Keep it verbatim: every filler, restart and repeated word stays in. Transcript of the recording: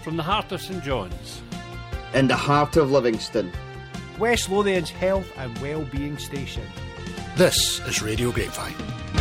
From the heart of St John's. In the heart of Livingston. West Lothian's health and well-being station. This is Radio Grapevine.